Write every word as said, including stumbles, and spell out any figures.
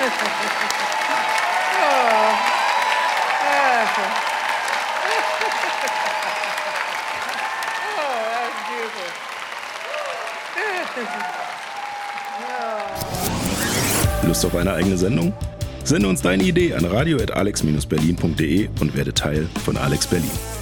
Lust auf eine eigene Sendung? Sende uns deine Idee an radio at alex dash berlin punkt de und werde Teil von Alex Berlin.